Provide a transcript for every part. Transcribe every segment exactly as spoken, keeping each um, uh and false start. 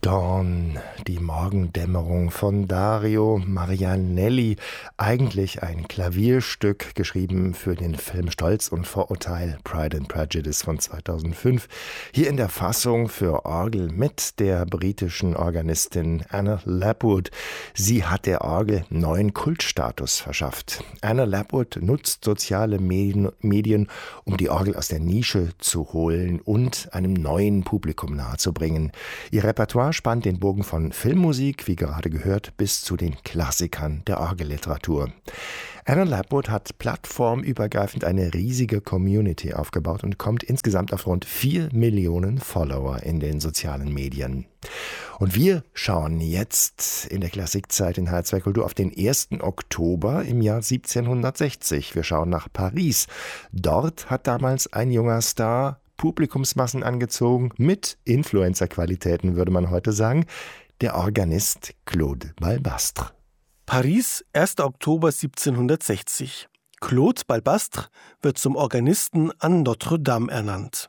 Dawn, die Morgendämmerung von Dario Marianelli. Eigentlich ein Klavierstück, geschrieben für den Film Stolz und Vorurteil, Pride and Prejudice von zweitausendfünf. Hier in der Fassung für Orgel mit der britischen Organistin Anna Lapwood. Sie hat der Orgel neuen Kultstatus verschafft. Anna Lapwood nutzt soziale Medien, Medien, um die Orgel aus der Nische zu holen und einem neuen Publikum nahezubringen. Ihr Repertoire spannt den Bogen von Filmmusik, wie gerade gehört, bis zu den Klassikern der Orgelliteratur. Anna Lapwood hat plattformübergreifend eine riesige Community aufgebaut und kommt insgesamt auf rund vier Millionen Follower in den sozialen Medien. Und wir schauen jetzt in der Klassikzeit in H zwei Kultur auf den ersten Oktober im Jahr siebzehnhundertsechzig. Wir schauen nach Paris. Dort hat damals ein junger Star Publikumsmassen angezogen, mit Influencer-Qualitäten, würde man heute sagen, der Organist Claude Balbastre. Paris, erster Oktober siebzehnhundertsechzig. Claude Balbastre wird zum Organisten an Notre Dame ernannt.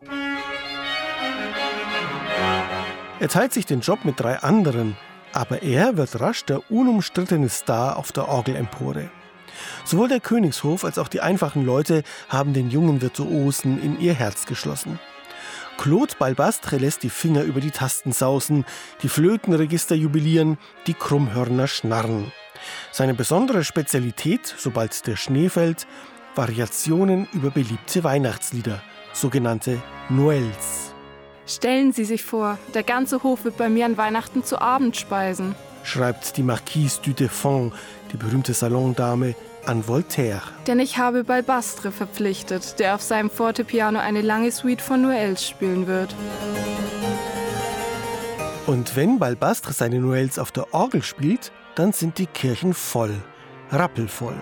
Er teilt sich den Job mit drei anderen, aber er wird rasch der unumstrittene Star auf der Orgelempore. Sowohl der Königshof als auch die einfachen Leute haben den jungen Virtuosen in ihr Herz geschlossen. Claude Balbastre lässt die Finger über die Tasten sausen, die Flötenregister jubilieren, die Krummhörner schnarren. Seine besondere Spezialität, sobald der Schnee fällt, Variationen über beliebte Weihnachtslieder, sogenannte Noëls. Stellen Sie sich vor, der ganze Hof wird bei mir an Weihnachten zu Abend speisen, schreibt die Marquise du Deffand, die berühmte Salondame, an Voltaire. Denn ich habe Balbastre verpflichtet, der auf seinem Fortepiano eine lange Suite von Noëls spielen wird. Und wenn Balbastre seine Noëls auf der Orgel spielt, dann sind die Kirchen voll, rappelvoll.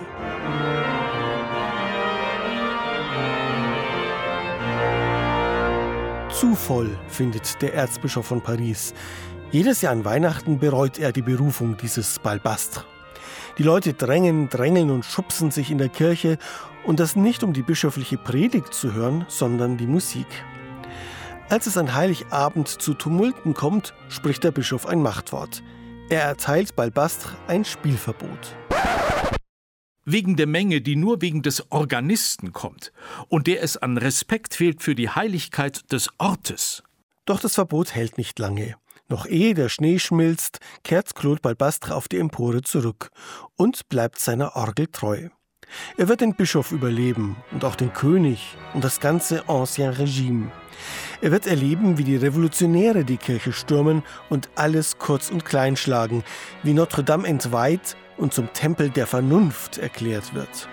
Zu voll, findet der Erzbischof von Paris. Jedes Jahr an Weihnachten bereut er die Berufung dieses Balbastre. Die Leute drängen, drängeln und schubsen sich in der Kirche, und das nicht, um die bischöfliche Predigt zu hören, sondern die Musik. Als es an Heiligabend zu Tumulten kommt, spricht der Bischof ein Machtwort. Er erteilt Balbastre ein Spielverbot. Wegen der Menge, die nur wegen des Organisten kommt und der es an Respekt fehlt für die Heiligkeit des Ortes. Doch das Verbot hält nicht lange. Noch ehe der Schnee schmilzt, kehrt Claude Balbastre auf die Empore zurück und bleibt seiner Orgel treu. Er wird den Bischof überleben und auch den König und das ganze Ancien Regime. Er wird erleben, wie die Revolutionäre die Kirche stürmen und alles kurz und klein schlagen, wie Notre Dame entweiht und zum Tempel der Vernunft erklärt wird.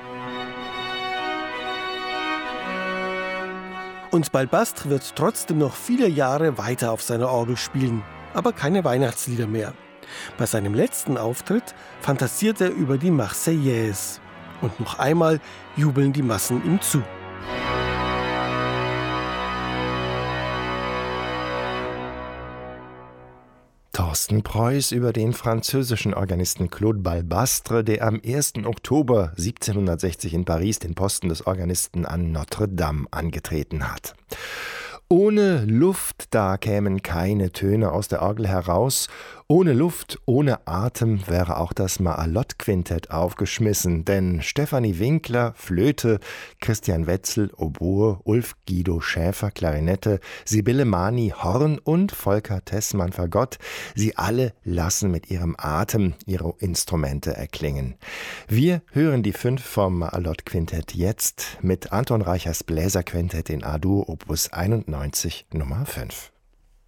Und Balbastre wird trotzdem noch viele Jahre weiter auf seiner Orgel spielen, aber keine Weihnachtslieder mehr. Bei seinem letzten Auftritt fantasiert er über die Marseillaise. Und noch einmal jubeln die Massen ihm zu. Thorsten Preuß über den französischen Organisten Claude Balbastre, der am ersten Oktober siebzehnhundertsechzig in Paris den Posten des Organisten an Notre Dame angetreten hat. Ohne Luft, da kämen keine Töne aus der Orgel heraus. Ohne Luft, ohne Atem wäre auch das Maalott-Quintett aufgeschmissen. Denn Stefanie Winkler, Flöte, Christian Wetzel, Oboe, Ulf Guido Schäfer, Klarinette, Sibylle Mani, Horn und Volker Tessmann, Fagott, sie alle lassen mit ihrem Atem ihre Instrumente erklingen. Wir hören die fünf vom Maalott-Quintett jetzt mit Anton Reichers Bläserquintett in A-Dur, Opus einundneunzig, Nummer fünf.